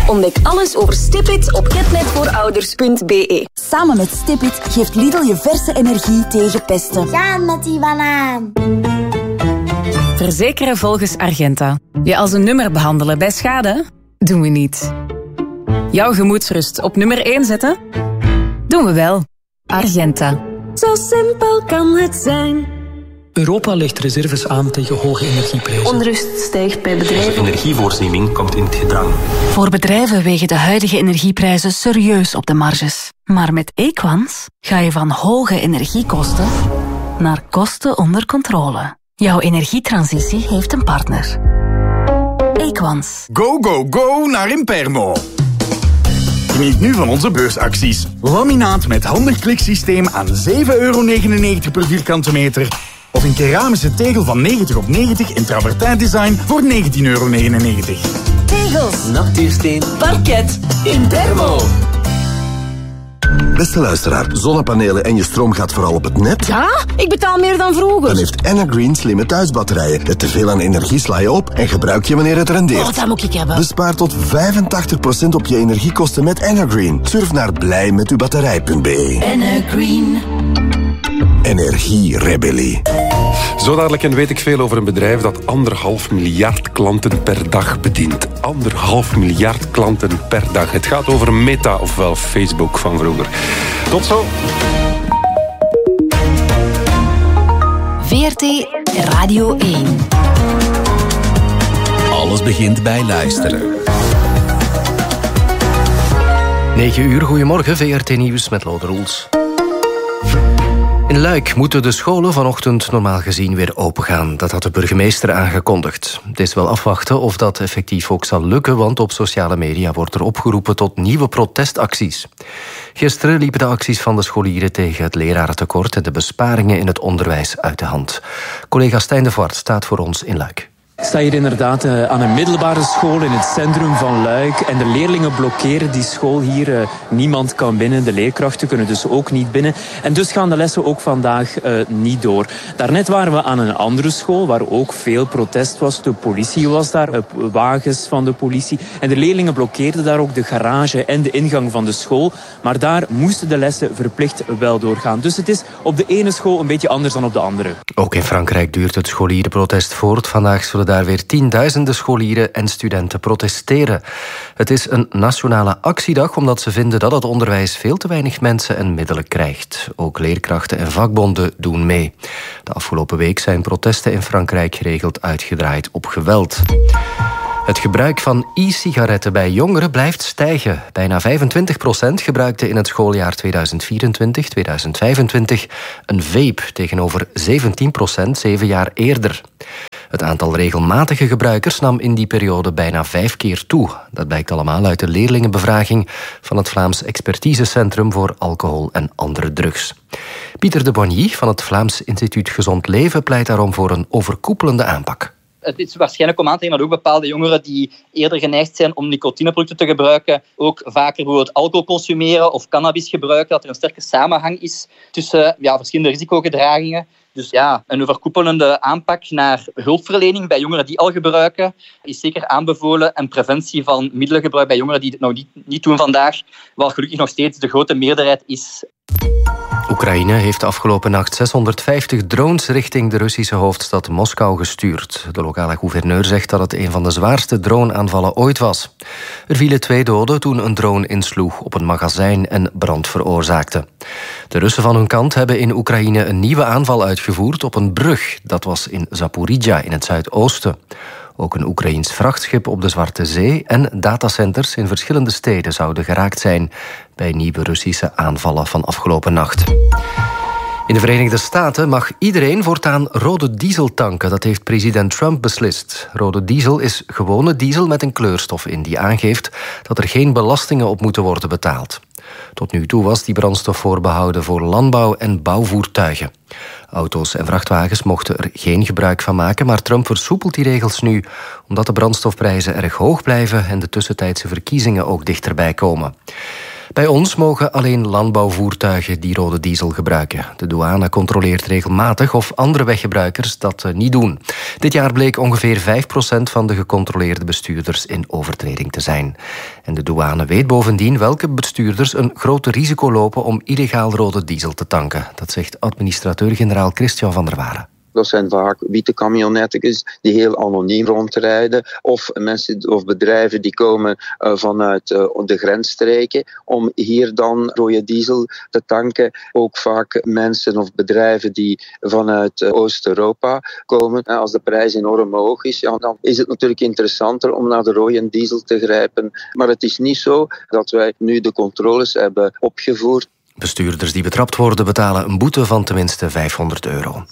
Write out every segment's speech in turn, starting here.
Ontdek alles over Stipit op getnetvoorouders.be. Samen met Stipit geeft Lidl je verse energie tegen pesten. Gaan met die banaan. Verzekeren volgens Argenta. Je als een nummer behandelen bij schade? Doen we niet. Jouw gemoedsrust op nummer 1 zetten? Doen we wel. Argenta. Zo simpel kan het zijn. Europa legt reserves aan tegen hoge energieprijzen. Onrust stijgt bij bedrijven. De energievoorziening komt in het gedrang. Voor bedrijven wegen de huidige energieprijzen serieus op de marges. Maar met Equans ga je van hoge energiekosten naar kosten onder controle. Jouw energietransitie heeft een partner. Equans. Go, go, go naar Impermo. Geniet nu van onze beursacties. Laminaat met handig kliksysteem aan €7,99 per vierkante meter. Of een keramische tegel van 90 op 90 in travertijn design voor €19,99. Tegels, Nachtuursteen, parket, Impermo. Beste luisteraar, zonnepanelen en je stroom gaat vooral op het net? Ja, ik betaal meer dan vroeger. Dan heeft Energreen slimme thuisbatterijen. Het teveel aan energie sla je op en gebruik je wanneer het rendeert. Oh, dat moet ik hebben. Bespaar tot 85% op je energiekosten met Energreen. Surf naar blijmetubatterij.be. Energreen. Energierebellie. Zo dadelijk en weet ik veel over een bedrijf dat 1,5 miljard klanten per dag bedient. 1,5 miljard klanten per dag. Het gaat over Meta, ofwel Facebook van vroeger. Tot zo. VRT Radio 1. Alles begint bij luisteren. 9 uur, goedemorgen, VRT Nieuws met Lode Roels. In Luik moeten de scholen vanochtend normaal gezien weer opengaan. Dat had de burgemeester aangekondigd. Het is wel afwachten of dat effectief ook zal lukken, want op sociale media wordt er opgeroepen tot nieuwe protestacties. Gisteren liepen de acties van de scholieren tegen het lerarentekort en de besparingen in het onderwijs uit de hand. Collega Stijn de Voort staat voor ons in Luik. Ik sta hier inderdaad aan een middelbare school in het centrum van Luik. En de leerlingen blokkeren die school hier. Niemand kan binnen. De leerkrachten kunnen dus ook niet binnen. En dus gaan de lessen ook vandaag niet door. Daarnet waren we aan een andere school waar ook veel protest was. De politie was daar, wagens van de politie. En de leerlingen blokkeerden daar ook de garage en de ingang van de school. Maar daar moesten de lessen verplicht wel doorgaan. Dus het is op de ene school een beetje anders dan op de andere. Ook in Frankrijk duurt het scholierenprotest voort. Vandaag zullen daar weer tienduizenden scholieren en studenten protesteren. Het is een nationale actiedag omdat ze vinden dat het onderwijs veel te weinig mensen en middelen krijgt. Ook leerkrachten en vakbonden doen mee. De afgelopen week zijn protesten in Frankrijk geregeld uitgedraaid op geweld. Het gebruik van e-sigaretten bij jongeren blijft stijgen. Bijna 25% gebruikte in het schooljaar 2024-2025 een vape, tegenover 17% 7 jaar eerder. Het aantal regelmatige gebruikers nam in die periode bijna 5 keer toe. Dat blijkt allemaal uit de leerlingenbevraging van het Vlaams Expertisecentrum voor Alcohol en Andere Drugs. Pieter de Bonny van het Vlaams Instituut Gezond Leven pleit daarom voor een overkoepelende aanpak. Het is waarschijnlijk om aan te nemen dat ook bepaalde jongeren die eerder geneigd zijn om nicotineproducten te gebruiken, ook vaker bijvoorbeeld alcohol consumeren of cannabis gebruiken, dat er een sterke samenhang is tussen verschillende risicogedragingen. Dus een overkoepelende aanpak naar hulpverlening bij jongeren die al gebruiken is zeker aanbevolen en preventie van middelengebruik bij jongeren die het nog niet doen vandaag, wat gelukkig nog steeds de grote meerderheid is. Oekraïne heeft de afgelopen nacht 650 drones richting de Russische hoofdstad Moskou gestuurd. De lokale gouverneur zegt dat het een van de zwaarste droneaanvallen ooit was. Er vielen 2 doden toen een drone insloeg op een magazijn en brand veroorzaakte. De Russen van hun kant hebben in Oekraïne een nieuwe aanval uitgevoerd op een brug. Dat was in Zaporizhia in het zuidoosten. Ook een Oekraïens vrachtschip op de Zwarte Zee en datacenters in verschillende steden zouden geraakt zijn bij nieuwe Russische aanvallen van afgelopen nacht. In de Verenigde Staten mag iedereen voortaan rode diesel tanken. Dat heeft president Trump beslist. Rode diesel is gewone diesel met een kleurstof in die aangeeft dat er geen belastingen op moeten worden betaald. Tot nu toe was die brandstof voorbehouden voor landbouw- en bouwvoertuigen. Auto's en vrachtwagens mochten er geen gebruik van maken, maar Trump versoepelt die regels nu omdat de brandstofprijzen erg hoog blijven en de tussentijdse verkiezingen ook dichterbij komen. Bij ons mogen alleen landbouwvoertuigen die rode diesel gebruiken. De douane controleert regelmatig of andere weggebruikers dat niet doen. Dit jaar bleek ongeveer 5% van de gecontroleerde bestuurders in overtreding te zijn. En de douane weet bovendien welke bestuurders een groot risico lopen om illegaal rode diesel te tanken. Dat zegt administrateur-generaal Christian van der Waren. Dat zijn vaak witte camionetjes die heel anoniem rondrijden. Of mensen of bedrijven die komen vanuit de grensstreken om hier dan rode diesel te tanken. Ook vaak mensen of bedrijven die vanuit Oost-Europa komen. En als de prijs enorm hoog is, ja, dan is het natuurlijk interessanter om naar de rode diesel te grijpen. Maar het is niet zo dat wij nu de controles hebben opgevoerd. Bestuurders die betrapt worden betalen een boete van tenminste €500.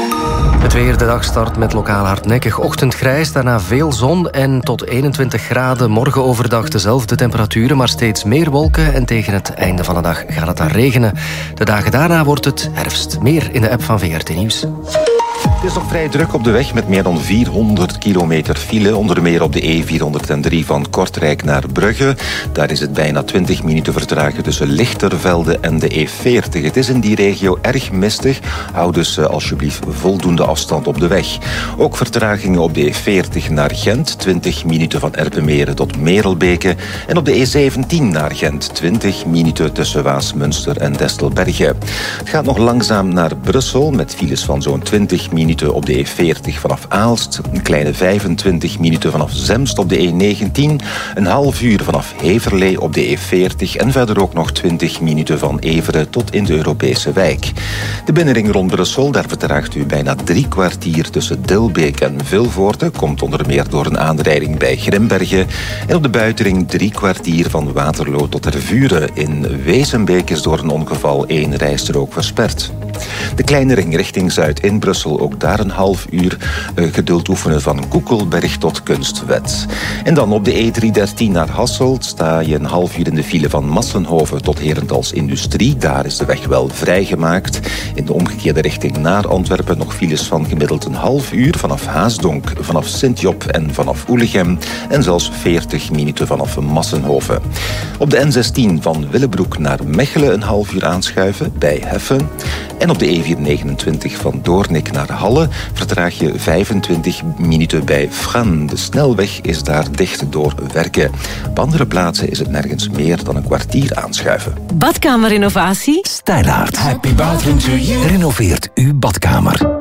Het weer, de dag start met lokaal hardnekkig ochtendgrijs, daarna veel zon en tot 21 graden. Morgen overdag dezelfde temperaturen, maar steeds meer wolken en tegen het einde van de dag gaat het dan regenen. De dagen daarna wordt het herfst. Meer in de app van VRT Nieuws. Het is nog vrij druk op de weg met meer dan 400 kilometer file. Onder meer op de E403 van Kortrijk naar Brugge. Daar is het bijna 20 minuten vertragen tussen Lichtervelde en de E40. Het is in die regio erg mistig. Hou dus alsjeblieft voldoende afstand op de weg. Ook vertragingen op de E40 naar Gent. 20 minuten van Erpenmeren tot Merelbeke. En op de E17 naar Gent. 20 minuten tussen Waasmunster en Destelberge. Het gaat nog langzaam naar Brussel met files van zo'n 20 minuten op de E40 vanaf Aalst, een kleine 25 minuten vanaf Zemst op de E19, een half uur vanaf Heverlee op de E40 en verder ook nog 20 minuten van Everen tot in de Europese wijk. De binnenring rond Brussel, daar vertraagt u bijna 3 kwartier tussen Dilbeek en Vilvoorde, komt onder meer door een aanrijding bij Grimbergen. En op de buitenring 3 kwartier van Waterloo tot Tervuren. In Wezenbeek is door een ongeval 1 rijstrook versperd. De kleine ring richting Zuid in Brussel, ook daar een half uur geduld oefenen van Koekelberg tot Kunstwet. En dan op de E313 naar Hasselt sta je een half uur in de file van Massenhoven tot Herentals Industrie. Daar is de weg wel vrijgemaakt. In de omgekeerde richting naar Antwerpen nog files van gemiddeld een half uur vanaf Haasdonk, vanaf Sint-Job en vanaf Oelegem. En zelfs 40 minuten vanaf Massenhoven. Op de N16 van Willebroek naar Mechelen een half uur aanschuiven bij Heffen. En op de E429 van Doornik naar Halle vertraag je 25 minuten bij Fran. De snelweg is daar dicht door werken. Op andere plaatsen is het nergens meer dan een kwartier aanschuiven. Badkamerinnovatie? Stijlaert. Happy bathroom to you. Renoveert uw badkamer.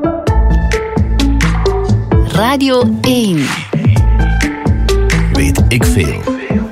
Radio 1. Weet ik veel.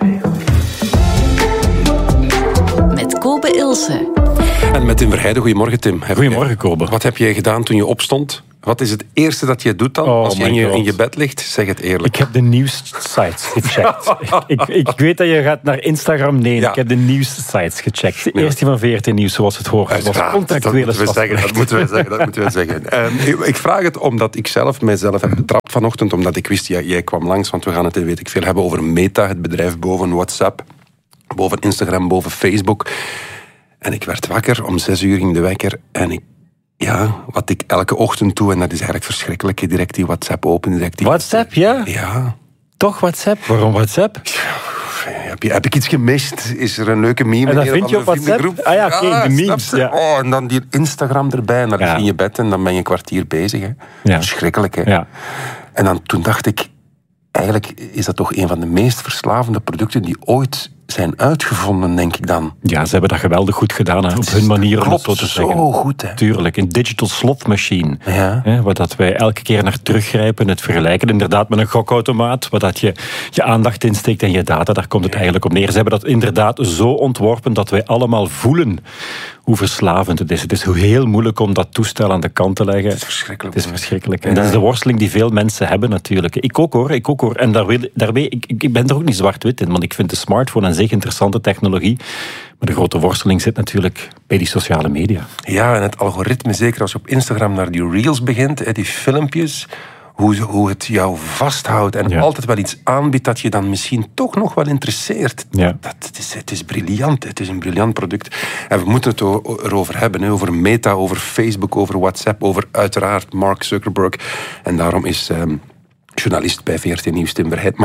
Met Kobe Ilse. En met Tim Verheijden. Goedemorgen, Tim. Goedemorgen, Kobe. Wat heb jij gedaan toen je opstond? Wat is het eerste dat je doet dan als je in je bed ligt? Zeg het eerlijk. Ik heb de nieuwssites gecheckt. ik weet dat je gaat naar Instagram. Nee, ja. Ik heb de nieuwssites gecheckt. De eerste van VRT Nieuws, zoals het hoort. Dat was contractuele dat moeten we zeggen. Ik vraag het omdat ik mijzelf heb betrapt vanochtend, omdat ik wist, jij kwam langs, want we gaan het, weet ik veel, hebben over Meta, het bedrijf boven WhatsApp, boven Instagram, boven Facebook. En ik werd wakker, om 6 uur ging de wekker en wat ik elke ochtend doe, en dat is eigenlijk verschrikkelijk, direct die WhatsApp open. WhatsApp, ja? Ja. Toch WhatsApp? Waarom WhatsApp? Heb ik iets gemist? Is er een leuke meme? En dat vind je op WhatsApp? Ah ja, oké, de memes. Ja. Oh, en dan die Instagram erbij, en dan lig je in je bed en dan ben je een kwartier bezig. Hè. Ja. Verschrikkelijk, hè? Ja. En toen dacht ik, eigenlijk is dat toch een van de meest verslavende producten die ooit zijn uitgevonden, denk ik dan. Ja, ze hebben dat geweldig goed gedaan, hè, op hun manier, om het zo te zeggen. Zo goed, hè. Tuurlijk, een digital slot machine. Ja. Hè, waar dat wij elke keer naar teruggrijpen, het vergelijken inderdaad met een gokautomaat, waar dat je aandacht insteekt en je data, daar komt het eigenlijk op neer. Ze hebben dat inderdaad zo ontworpen dat wij allemaal voelen hoe verslavend het is. Het is heel moeilijk om dat toestel aan de kant te leggen. Het is verschrikkelijk. Het is verschrikkelijk. En dat is de worsteling die veel mensen hebben natuurlijk. Ik ook hoor. En ik ben er ook niet zwart-wit in, want ik vind de smartphone aan zich interessante technologie. Maar de grote worsteling zit natuurlijk bij die sociale media. Ja, en het algoritme, zeker als je op Instagram naar die reels begint, die filmpjes, hoe het jou vasthoudt en altijd wel iets aanbiedt dat je dan misschien toch nog wel interesseert. Ja. Het is briljant. Het is een briljant product. En we moeten het erover hebben, over Meta, over Facebook, over WhatsApp, over uiteraard Mark Zuckerberg. En daarom is journalist bij VRT Nieuws Tim Verheijden. Mag ik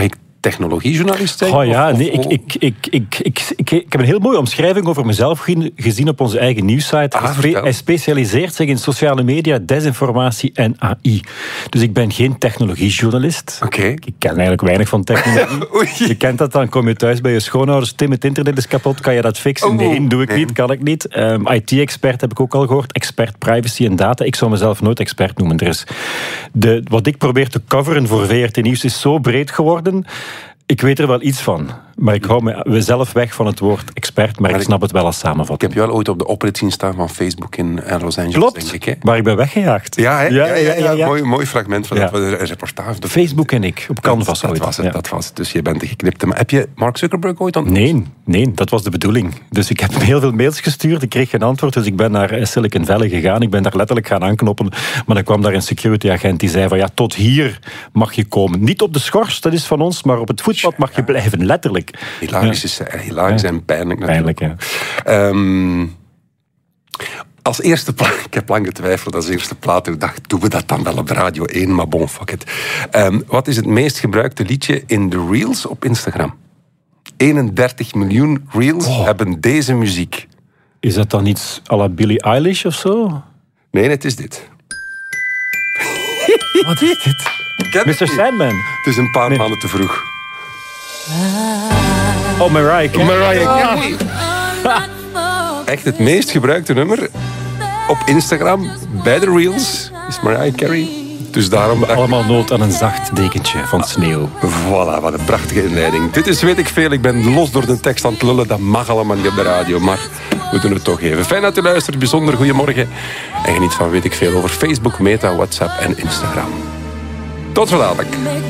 technologiejournalist zijn? Oh ja, nee, ik heb een heel mooie omschrijving over mezelf gezien op onze eigen nieuwssite. Hij specialiseert zich in sociale media, desinformatie en AI. Dus ik ben geen technologiejournalist. Okay. Ik ken eigenlijk weinig van technologie. Je kent dat, dan kom je thuis bij je schoonouders. Tim, het internet is kapot, kan je dat fixen? Nee, doe ik niet, kan ik niet. IT-expert heb ik ook al gehoord. Expert privacy en data. Ik zou mezelf nooit expert noemen. Wat ik probeer te coveren voor VRT Nieuws is zo breed geworden. Ik weet er wel iets van, maar ik hou mezelf weg van het woord expert, maar ik snap het wel als samenvatting. Ik heb je wel ooit op de oprit zien staan van Facebook in Los Angeles. Klopt, denk ik, hè? waar ik ben weggejaagd. Ja. Mooi fragment van een reportage. Facebook en ik, op Canvas. Dat was het. Dus je bent de geknipte. Maar heb je Mark Zuckerberg ooit ontmoet? Nee, dat was de bedoeling. Dus ik heb heel veel mails gestuurd, ik kreeg geen antwoord, dus ik ben naar Silicon Valley gegaan. Ik ben daar letterlijk gaan aanknoppen, maar dan kwam daar een security agent die zei van ja, tot hier mag je komen. Niet op de schors, dat is van ons, maar op het voetpad mag je blijven, letterlijk. Hilarisch en pijnlijk natuurlijk. Pijnlijk, ja. Als eerste plaat, ik heb lang getwijfeld als eerste plaat, ik dacht, doen we dat dan wel op Radio 1, maar bon, fuck it. Wat is het meest gebruikte liedje in de Reels op Instagram? 31 miljoen Reels hebben deze muziek. Is dat dan iets à la Billie Eilish of zo? Nee, het is dit. Wat is dit? Mr. Sandman. Het is een paar maanden te vroeg. Oh, Mariah Carey. Echt het meest gebruikte nummer op Instagram bij de Reels is Mariah Carey. Dus daarom... Allemaal nood aan een zacht dekentje van sneeuw. Voilà, wat een prachtige inleiding. Dit is Weet ik Veel. Ik ben los door de tekst aan het lullen. Dat mag allemaal niet op de radio, maar we doen het toch even. Fijn dat u luistert. Bijzonder goedemorgen. En geniet van Weet ik Veel over Facebook, Meta, WhatsApp en Instagram. Tot zo dadelijk.